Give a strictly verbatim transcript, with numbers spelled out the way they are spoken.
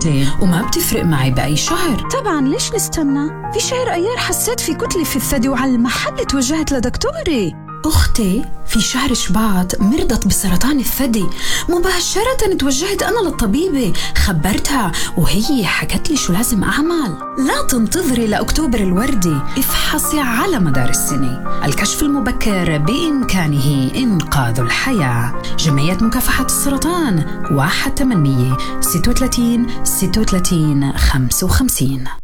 مرتين وما بتفرق معي بأي شهر. طبعا ليش نستنى؟ في شهر أيار حسيت في كتلة في الثدي وعلى المحل توجهت لدكتوري. أختي في شهر شباط مرضت بسرطان الثدي، مباشرة توجهت أنا للطبيبة، خبرتها وهي حكت لي شو لازم أعمل. لا تنتظري لأكتوبر الوردي، افحصي على مدار السنة. الكشف المبكر بإمكانه إنقاذ الحياة. جمعية مكافحة السرطان واحد ثمانمية ستة وثلاثين ستة وثلاثين خمسة وخمسين.